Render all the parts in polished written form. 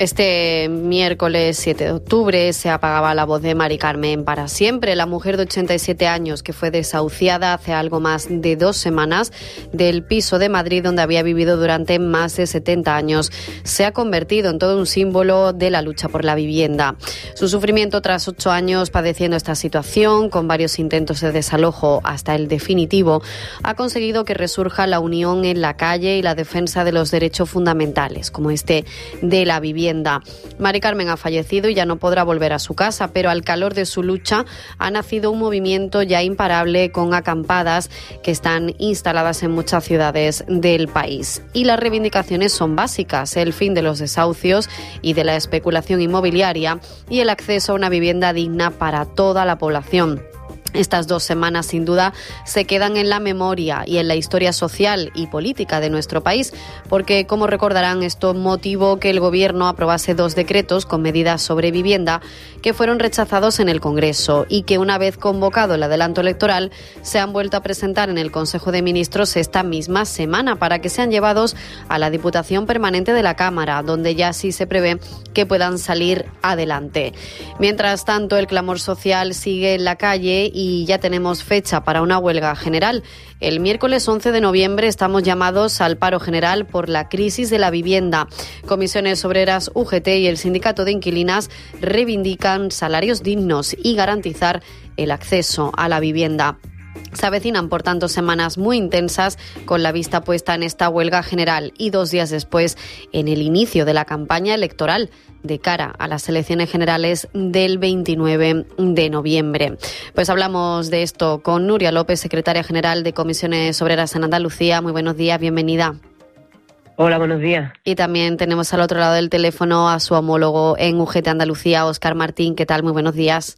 Este miércoles 7 de octubre se apagaba la voz de Mari Carmen para siempre, la mujer de 87 años que fue desahuciada hace algo más de 2 semanas del piso de Madrid donde había vivido durante más de 70 años. Se ha convertido en todo un símbolo de la lucha por la vivienda. Su sufrimiento tras 8 años padeciendo esta situación, con varios intentos de desalojo hasta el definitivo, ha conseguido que resurja la unión en la calle y la defensa de los derechos fundamentales, como este de la vivienda. Mari Carmen ha fallecido y ya no podrá volver a su casa, pero al calor de su lucha ha nacido un movimiento ya imparable con acampadas que están instaladas en muchas ciudades del país. Y las reivindicaciones son básicas: el fin de los desahucios y de la especulación inmobiliaria y el acceso a una vivienda digna para toda la población. Estas 2 semanas, sin duda, se quedan en la memoria y en la historia social y política de nuestro país, porque, como recordarán, esto motivó que el Gobierno aprobase 2 decretos con medidas sobre vivienda que fueron rechazados en el Congreso y que, una vez convocado el adelanto electoral, se han vuelto a presentar en el Consejo de Ministros esta misma semana para que sean llevados a la Diputación Permanente de la Cámara, donde ya sí se prevé que puedan salir adelante. Mientras tanto, el clamor social sigue en la calle y ya tenemos fecha para una huelga general. El miércoles 11 de noviembre estamos llamados al paro general por la crisis de la vivienda. Comisiones Obreras, UGT y el Sindicato de Inquilinas reivindican salarios dignos y garantizar el acceso a la vivienda. Se avecinan, por tanto, semanas muy intensas con la vista puesta en esta huelga general y 2 días después en el inicio de la campaña electoral de cara a las elecciones generales del 29 de noviembre. Pues hablamos de esto con Nuria López, secretaria general de Comisiones Obreras en Andalucía. Muy buenos días, bienvenida. Hola, buenos días. Y también tenemos al otro lado del teléfono a su homólogo en UGT Andalucía, Óscar Martín. ¿Qué tal? Muy buenos días.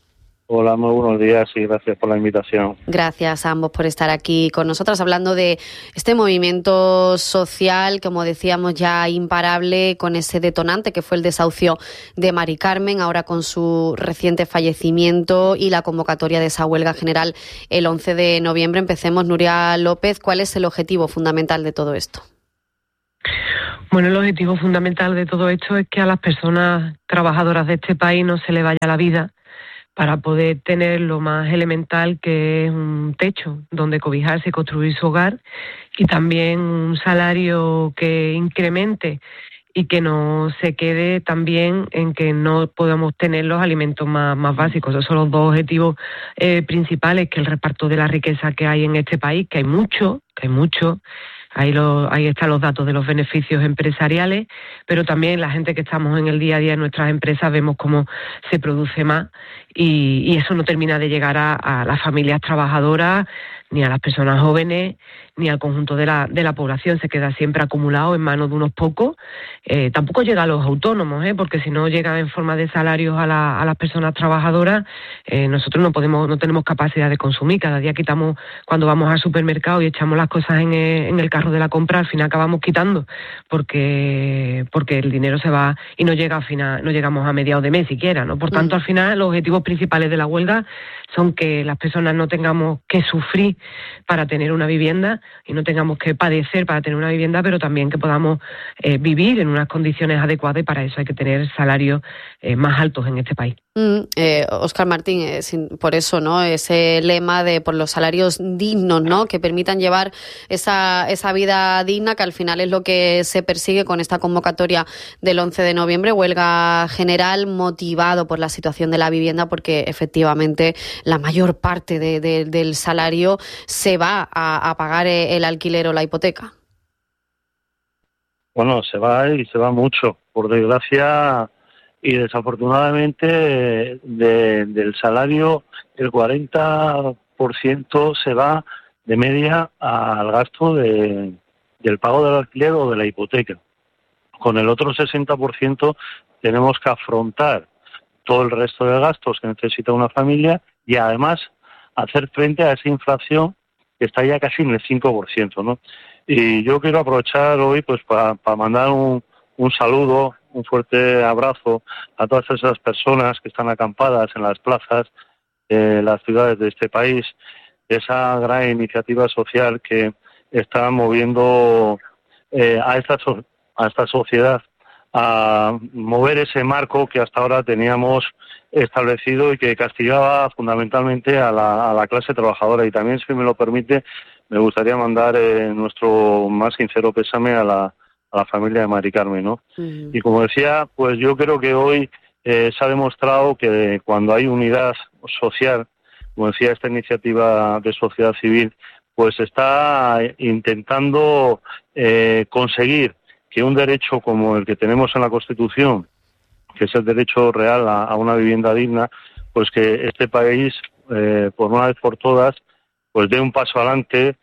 Hola, muy buenos días y gracias por la invitación. Gracias a ambos por estar aquí con nosotros hablando de este movimiento social, como decíamos, ya imparable, con ese detonante que fue el desahucio de Mari Carmen, ahora con su reciente fallecimiento y la convocatoria de esa huelga general el 11 de noviembre. Empecemos, Nuria López, ¿cuál es el objetivo fundamental de todo esto? Bueno, el objetivo fundamental de todo esto es que a las personas trabajadoras de este país no se le vaya la vida, para poder tener lo más elemental, que es un techo donde cobijarse y construir su hogar, y también un salario que incremente y que no se quede también en que no podamos tener los alimentos más básicos. Esos son los 2 objetivos principales, que el reparto de la riqueza que hay en este país, que hay mucho. Ahí están los datos de los beneficios empresariales, pero también la gente que estamos en el día a día en nuestras empresas vemos cómo se produce más y eso no termina de llegar a las familias trabajadoras, ni a las personas jóvenes, ni al conjunto de la población. Se queda siempre acumulado en manos de unos pocos. Tampoco llega a los autónomos, porque si no llega en forma de salarios a las personas trabajadoras, nosotros no tenemos capacidad de consumir. Cada día quitamos, cuando vamos al supermercado y echamos las cosas en el carro de la compra, al final acabamos quitando, porque el dinero se va y no llega al final, no llegamos a mediados de mes siquiera, ¿no? Por tanto, al final, los objetivos principales de la huelga son que las personas no tengamos que sufrir para tener una vivienda y no tengamos que padecer para tener una vivienda, pero también que podamos vivir en unas condiciones adecuadas, y para eso hay que tener salarios más altos en este país. Óscar Martín, por eso, ¿no? Ese lema de por los salarios dignos, ¿no? Que permitan llevar esa vida digna, que al final es lo que se persigue con esta convocatoria del 11 de noviembre, huelga general motivado por la situación de la vivienda, porque efectivamente la mayor parte del salario se va a pagar el alquiler o la hipoteca. Bueno, se va y se va mucho, por desgracia. Y desafortunadamente del salario el 40% se va de media al gasto del pago del alquiler o de la hipoteca. Con el otro 60% tenemos que afrontar todo el resto de gastos que necesita una familia y además hacer frente a esa inflación que está ya casi en el 5%, ¿no? Y yo quiero aprovechar hoy pues para mandar un saludo, un fuerte abrazo a todas esas personas que están acampadas en las plazas de las ciudades de este país, esa gran iniciativa social que está moviendo a esta sociedad a mover ese marco que hasta ahora teníamos establecido y que castigaba fundamentalmente a la clase trabajadora. Y también, si me lo permite, me gustaría mandar nuestro más sincero pésame a la familia de Mari Carmen, ¿no? Uh-huh. Y como decía, pues yo creo que hoy se ha demostrado que cuando hay unidad social, como decía esta iniciativa de sociedad civil, pues está intentando conseguir que un derecho como el que tenemos en la Constitución, que es el derecho real a una vivienda digna, pues que este país, por una vez por todas, pues dé un paso adelante,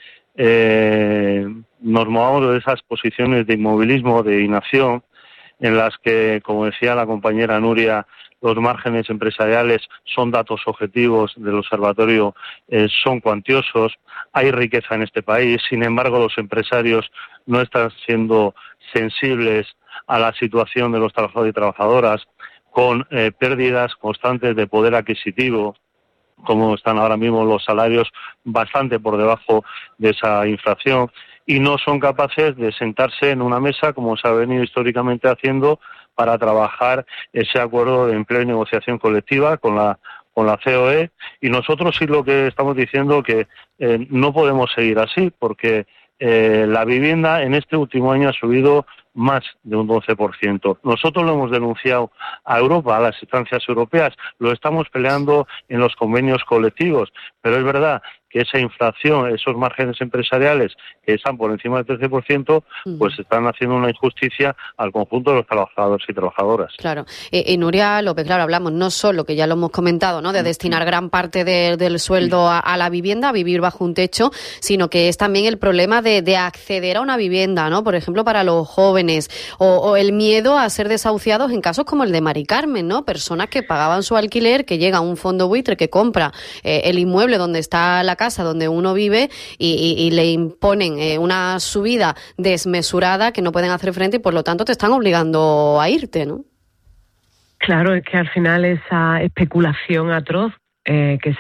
nos movamos de esas posiciones de inmovilismo, de inacción, en las que, como decía la compañera Nuria, los márgenes empresariales son datos objetivos del observatorio, son cuantiosos, hay riqueza en este país, sin embargo los empresarios no están siendo sensibles a la situación de los trabajadores y trabajadoras, con pérdidas constantes de poder adquisitivo, como están ahora mismo los salarios bastante por debajo de esa inflación, y no son capaces de sentarse en una mesa, como se ha venido históricamente haciendo, para trabajar ese acuerdo de empleo y negociación colectiva con la COE. Y nosotros sí lo que estamos diciendo que no podemos seguir así, porque la vivienda en este último año ha subido más de un 12%. Nosotros lo hemos denunciado a Europa, a las instancias europeas, lo estamos peleando en los convenios colectivos, pero es verdad que esa inflación, esos márgenes empresariales que están por encima del 13%, pues están haciendo una injusticia al conjunto de los trabajadores y trabajadoras. Claro. Y Nuria López, claro, hablamos no solo, que ya lo hemos comentado, ¿no?, de destinar gran parte del sueldo a la vivienda, a vivir bajo un techo, sino que es también el problema de acceder a una vivienda, ¿no? Por ejemplo, para los jóvenes, o el miedo a ser desahuciados en casos como el de Mari Carmen, ¿no? Personas que pagaban su alquiler, que llega un fondo buitre que compra el inmueble donde está la casa donde uno vive y le imponen una subida desmesurada que no pueden hacer frente y por lo tanto te están obligando a irte, ¿no? Claro, es que al final esa especulación atroz que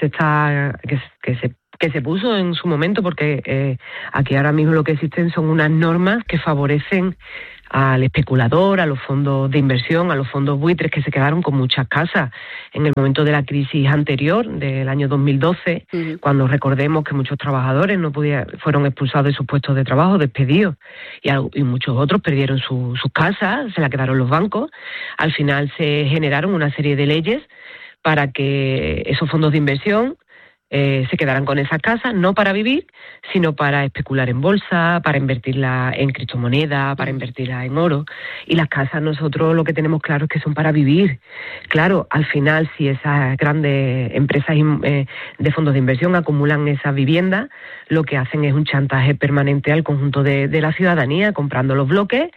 se puso en su momento, porque aquí ahora mismo lo que existen son unas normas que favorecen al especulador, a los fondos de inversión, a los fondos buitres que se quedaron con muchas casas en el momento de la crisis anterior, del año 2012, cuando recordemos que muchos trabajadores fueron expulsados de sus puestos de trabajo, despedidos, y muchos otros perdieron sus casas, se la quedaron los bancos. Al final se generaron una serie de leyes para que esos fondos de inversión se quedaran con esas casas, no para vivir, sino para especular en bolsa, para invertirla en criptomonedas, para invertirla en oro. Y las casas nosotros lo que tenemos claro es que son para vivir. Claro, al final, si esas grandes empresas de fondos de inversión acumulan esas viviendas, lo que hacen es un chantaje permanente al conjunto de la ciudadanía, comprando los bloques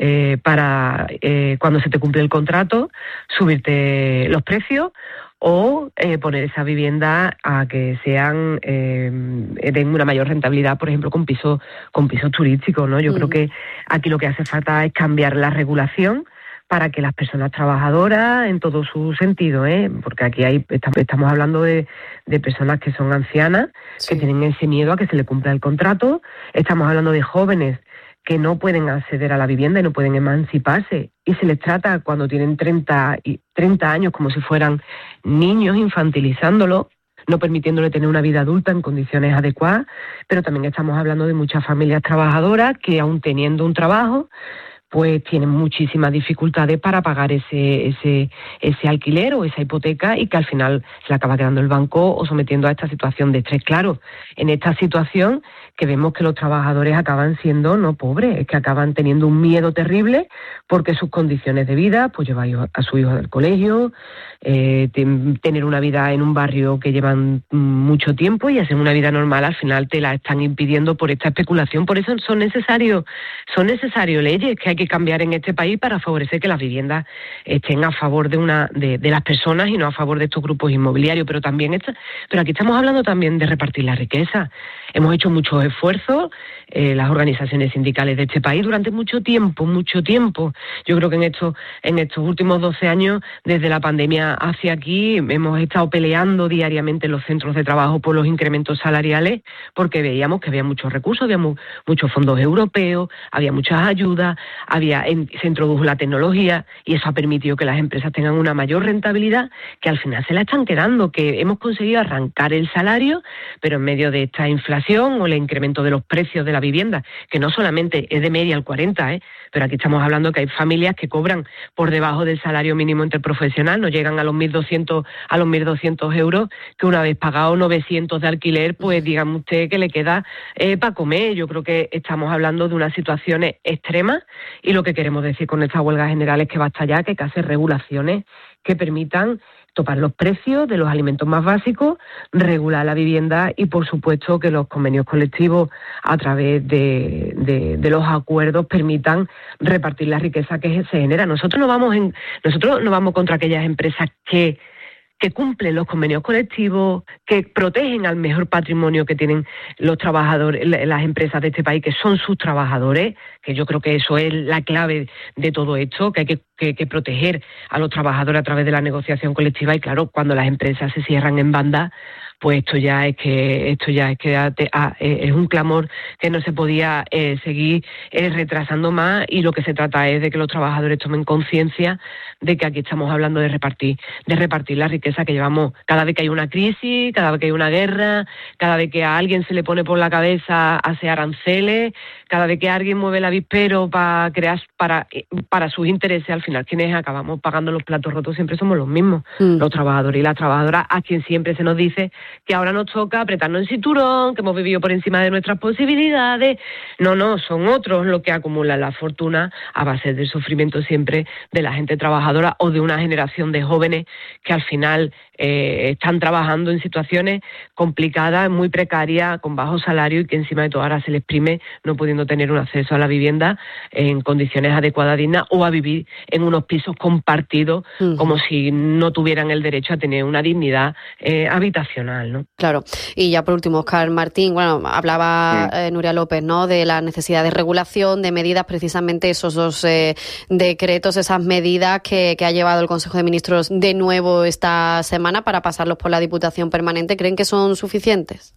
para, cuando se te cumple el contrato, subirte los precios, o poner esa vivienda a que sean den una mayor rentabilidad, por ejemplo, con pisos turísticos, ¿no? Yo creo que aquí lo que hace falta es cambiar la regulación para que las personas trabajadoras, en todo su sentido, porque aquí estamos hablando de personas que son ancianas, que tienen ese miedo a que se le cumpla el contrato, estamos hablando de jóvenes que no pueden acceder a la vivienda y no pueden emanciparse, y se les trata cuando tienen 30 años como si fueran niños, infantilizándolo, no permitiéndole tener una vida adulta en condiciones adecuadas. Pero también estamos hablando de muchas familias trabajadoras que, aun teniendo un trabajo, pues tienen muchísimas dificultades para pagar ese alquiler o esa hipoteca, y que al final se le acaba quedando el banco o sometiendo a esta situación de estrés. Claro, en esta situación que vemos que los trabajadores acaban siendo no pobres, es que acaban teniendo un miedo terrible porque sus condiciones de vida, pues llevar a su hijo al colegio, tener una vida en un barrio que llevan mucho tiempo y hacer una vida normal, al final te la están impidiendo por esta especulación. Por eso son necesarios leyes que hay que cambiar en este país para favorecer que las viviendas estén a favor de las personas y no a favor de estos grupos inmobiliarios. Pero aquí estamos hablando también de repartir la riqueza. Hemos hecho muchos esfuerzos, las organizaciones sindicales de este país, durante mucho tiempo. Yo creo que en estos últimos 12 años, desde la pandemia hacia aquí, hemos estado peleando diariamente en los centros de trabajo por los incrementos salariales, porque veíamos que había muchos recursos, había muchos fondos europeos, había muchas ayudas, se introdujo la tecnología y eso ha permitido que las empresas tengan una mayor rentabilidad, que al final se la están quedando, que hemos conseguido arrancar el salario, pero en medio de esta inflación o el incremento de los precios de la vivienda, que no solamente es de media al 40, pero aquí estamos hablando que hay familias que cobran por debajo del salario mínimo interprofesional, no llegan a los 1.200 euros, que una vez pagado 900 de alquiler, pues dígame usted que le queda para comer. Yo creo que estamos hablando de unas situaciones extremas y lo que queremos decir con esta huelga general es que basta ya, que hay que hacer regulaciones que permitan topar los precios de los alimentos más básicos, regular la vivienda y, por supuesto, que los convenios colectivos a través de los acuerdos permitan repartir la riqueza que se genera. Nosotros no vamos contra aquellas empresas que cumplen los convenios colectivos, que protegen al mejor patrimonio que tienen los trabajadores, las empresas de este país, que son sus trabajadores, que yo creo que eso es la clave de todo esto, que hay que proteger a los trabajadores a través de la negociación colectiva. Y claro, cuando las empresas se cierran en banda, pues esto ya es que es un clamor que no se podía seguir retrasando más, y lo que se trata es de que los trabajadores tomen conciencia de que aquí estamos hablando de repartir la riqueza que llevamos. Cada vez que hay una crisis, cada vez que hay una guerra, cada vez que a alguien se le pone por la cabeza hacer aranceles, cada vez que alguien mueve el avispero para crear para sus intereses, al final quienes acabamos pagando los platos rotos siempre somos los mismos, los trabajadores y las trabajadoras, a quien siempre se nos dice que ahora nos toca apretarnos el cinturón, que hemos vivido por encima de nuestras posibilidades. No, son otros los que acumulan la fortuna a base del sufrimiento siempre de la gente trabajadora o de una generación de jóvenes que al final están trabajando en situaciones complicadas, muy precarias, con bajo salario, y que encima de todo ahora se les exprime no pudiendo tener un acceso a la vivienda en condiciones adecuadas, dignas, o a vivir en unos pisos compartidos como si no tuvieran el derecho a tener una dignidad habitacional, ¿no? Claro. Y ya por último, Óscar Martín, hablaba Nuria López, ¿no?, de la necesidad de regulación, de medidas, precisamente esos dos decretos, esas medidas que ha llevado el Consejo de Ministros de nuevo esta semana para pasarlos por la Diputación Permanente. ¿Creen que son suficientes?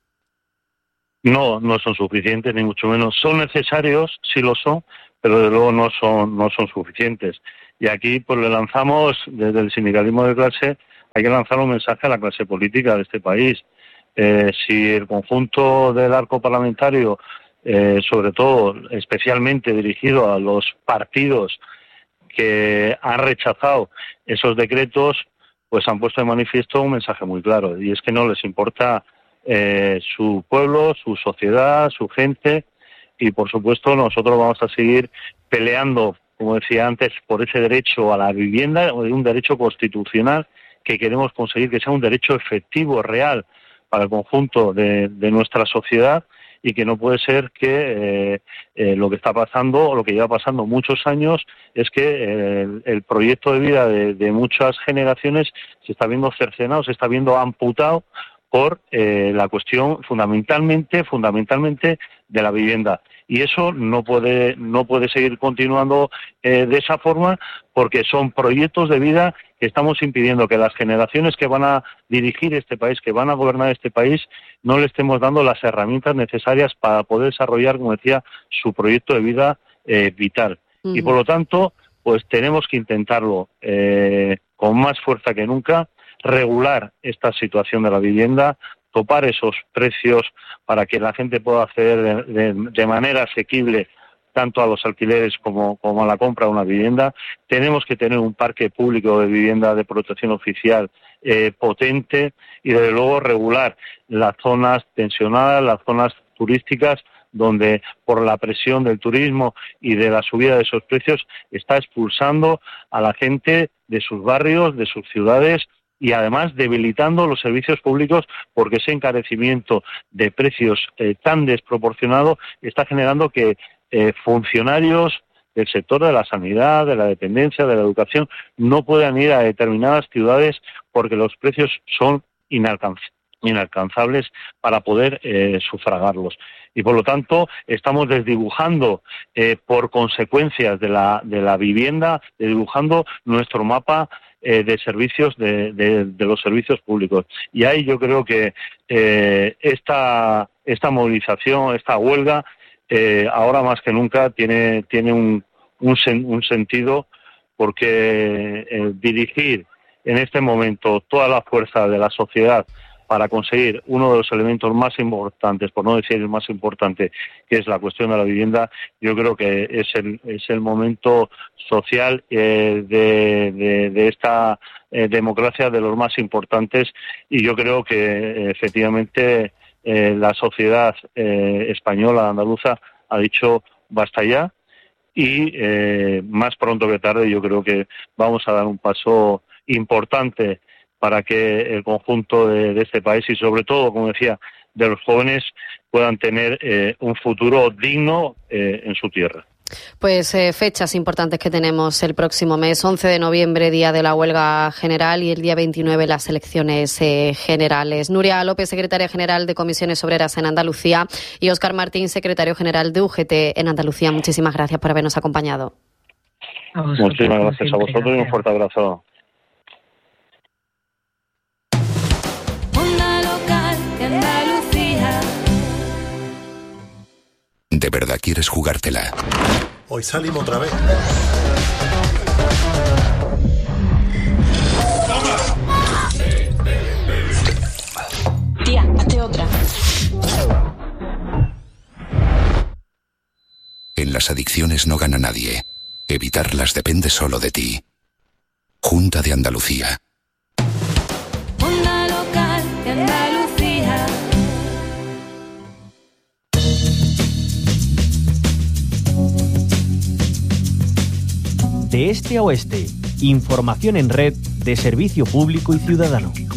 No son suficientes, ni mucho menos. Son necesarios, sí lo son, pero de luego no son suficientes. Y aquí pues le lanzamos, desde el sindicalismo de clase, hay que lanzar un mensaje a la clase política de este país. Si el conjunto del arco parlamentario, sobre todo, especialmente dirigido a los partidos que han rechazado esos decretos, pues han puesto de manifiesto un mensaje muy claro, y es que no les importa su pueblo, su sociedad, su gente, y por supuesto nosotros vamos a seguir peleando, como decía antes, por ese derecho a la vivienda, un derecho constitucional que queremos conseguir que sea un derecho efectivo, real, para el conjunto de nuestra sociedad, y que no puede ser que lo que está pasando, o lo que lleva pasando muchos años, es que el proyecto de vida de muchas generaciones se está viendo cercenado, se está viendo amputado por la cuestión fundamentalmente de la vivienda. Y eso no puede seguir continuando de esa forma, porque son proyectos de vida que estamos impidiendo que las generaciones que van a dirigir este país, que van a gobernar este país, no le estemos dando las herramientas necesarias para poder desarrollar, como decía, su proyecto de vida vital. Y por lo tanto, pues tenemos que intentarlo con más fuerza que nunca, regular esta situación de la vivienda, topar esos precios para que la gente pueda acceder de manera asequible tanto a los alquileres como a la compra de una vivienda. Tenemos que tener un parque público de vivienda de protección oficial potente, y desde luego regular las zonas tensionadas, las zonas turísticas, donde por la presión del turismo y de la subida de esos precios está expulsando a la gente de sus barrios, de sus ciudades, y además debilitando los servicios públicos, porque ese encarecimiento de precios tan desproporcionado está generando que funcionarios del sector de la sanidad, de la dependencia, de la educación, no puedan ir a determinadas ciudades porque los precios son inalcanzables para poder sufragarlos. Y por lo tanto estamos desdibujando por consecuencias de la vivienda, desdibujando nuestro mapa de servicios de los servicios públicos. Y ahí yo creo que esta movilización, esta huelga, ahora más que nunca tiene un sentido, porque dirigir en este momento toda la fuerza de la sociedad para conseguir uno de los elementos más importantes, por no decir el más importante, que es la cuestión de la vivienda, yo creo que es el momento social de esta democracia de los más importantes, y yo creo que efectivamente la sociedad española, andaluza, ha dicho basta ya, y más pronto que tarde yo creo que vamos a dar un paso importante para que el conjunto de este país y sobre todo, como decía, de los jóvenes puedan tener un futuro digno en su tierra. Pues fechas importantes que tenemos el próximo mes, 11 de noviembre, día de la huelga general, y el día 29 las elecciones generales. Nuria López, secretaria general de Comisiones Obreras en Andalucía, y Óscar Martín, secretario general de UGT en Andalucía. Muchísimas gracias por habernos acompañado. Muchísimas gracias a vosotros y un fuerte abrazo. ¿De verdad quieres jugártela? Hoy salimos otra vez. Tía, hazte otra. En las adicciones no gana nadie. Evitarlas depende solo de ti. Junta de Andalucía. Onda local de Andalucía. De este a oeste, información en red de servicio público y ciudadano.